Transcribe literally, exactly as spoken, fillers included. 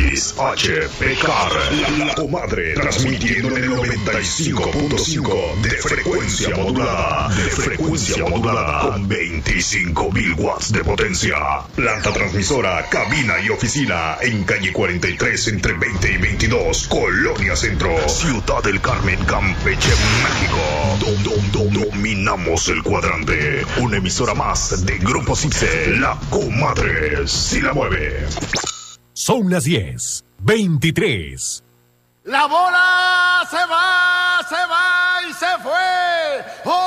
X H P K R, La Comadre, transmitiendo en el noventa y cinco punto cinco de frecuencia modulada, de frecuencia modulada, con veinticinco mil watts de potencia. Planta transmisora, cabina y oficina en calle cuarenta y tres entre veinte y veintidós, Colonia Centro, Ciudad del Carmen, Campeche, México. Dom, dom, dom, dominamos el cuadrante. Una emisora más de Grupo Cipse, La Comadre, si la mueve. Son las diez, veintitrés. La bola se va, se va y se fue.